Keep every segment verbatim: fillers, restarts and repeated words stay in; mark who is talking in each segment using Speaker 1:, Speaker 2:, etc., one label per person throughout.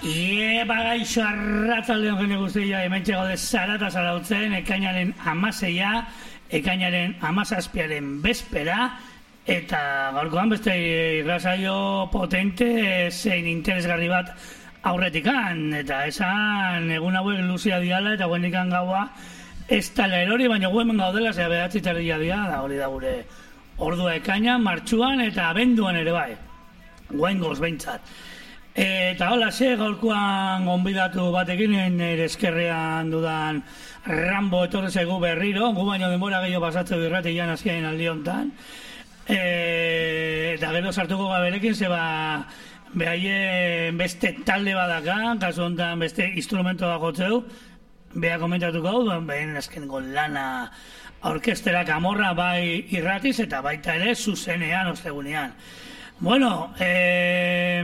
Speaker 1: Ie, bagaixo arratzaldeon jende guztia, hemen txego de zarata zarautzen, ekainaren amaseia, ekainaren amazazpiaren bezpera, eta gaurkoan beste irrasaio potente zein interesgarri bat aurretikan, eta esan egun hauek luzia diala eta guendikan gaua ez tala erori, baina gu hemen gaudela, zera behatzi tardia dia, da hori da gure ordua ekainan, martxuan eta abenduan ere bai, guengoz behintzat. Eta hola, ze gaurkoan gonbidatu batekin nire eskerrean dudan Rambo etorri zaigu berriro, gu baino denbora gehiago pasatzeu irratian azkenean aldi hontan. E, eta gero sartuko gaberekin, zeba behaien beste talde badaka, kasu hontan beste instrumentoa jotzeu, beha komentatuko hau, behin azkeneko lana orkesterak amorra bai irratiz eta baita ere zuzenean ostegunean. Bueno, eh,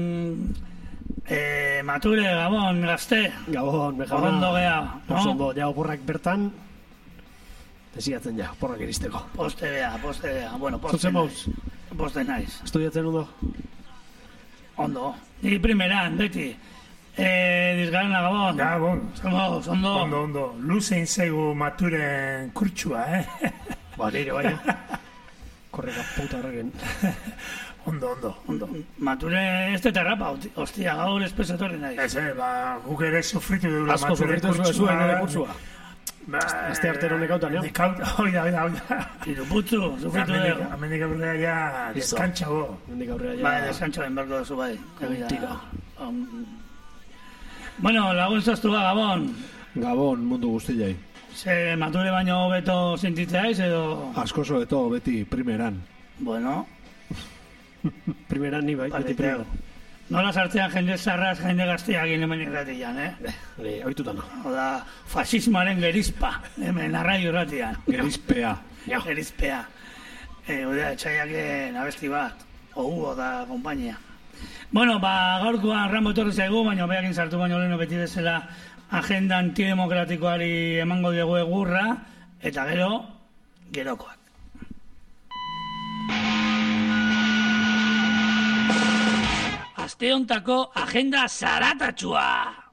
Speaker 1: eh, Mature, Gabon, gazte.
Speaker 2: Gabon, mejana.
Speaker 1: Ondo geha, no?
Speaker 2: Ondo, ja oporrak bertan, desiatzen ja, oporrak iristeko.
Speaker 1: Poste geha, poste geha. Bueno, poste
Speaker 2: Zutzen
Speaker 1: naiz. Poste naiz.
Speaker 2: Estudiatzen ondo?
Speaker 1: Ondo. Ni primeran, beti. Eh, dizgarana, Gabon.
Speaker 3: Gabon.
Speaker 1: Somos, ondo.
Speaker 3: Ondo, ondo. Luzein zaigu Maturen kurtsua, eh?
Speaker 2: Ba, nire, baina. Korreka puta horregen.
Speaker 3: Ondo, ondo, ondo.
Speaker 1: Mature ez te terrapa, ostia, gaur espesetorri nahi.
Speaker 3: Ez, eh, ba, guk ere sufritu dugula
Speaker 2: Asko
Speaker 3: Maturen
Speaker 2: sufritu zuen ere kurtsua.
Speaker 3: Ba,
Speaker 2: Azte artero nekautan, jo?
Speaker 3: Nekauta, oida, oida, oida.
Speaker 1: Iruputzu, sufritu dugu.
Speaker 3: Amendik aurrera ja deskantxago.
Speaker 2: Mendik aurrera ja...
Speaker 1: Bai, deskantxo benberko duzu bai.
Speaker 2: Tira.
Speaker 1: Bueno, lagun zaztu ba, Gabon.
Speaker 4: Gabon mundu guztiai.
Speaker 1: Ze Mature baino beto sentitzaiz edo...
Speaker 4: Askoso eto beti primeran.
Speaker 1: Bueno...
Speaker 2: Primeran ni bai, beti primeran.
Speaker 1: Nola sartzean jende zarraz, jende gazteak hemen irratian, eh?
Speaker 2: Hori, oitutan.
Speaker 1: Oda, fasismoaren gerizpa, hemen arraio irratian.
Speaker 4: Gerizpea.
Speaker 1: Ja. Gerizpea. Eh, Odea, etxaiaken abesti bat. Ohu, da, kompainia. Bueno, ba, gaurkoan Rambo etorri zaigu, baina behakin sartu baino leheno beti bezala agenda antidemokratikoari emango diegu egurra, eta gero, gerokoak. Aste hontako agenda zaratatxua!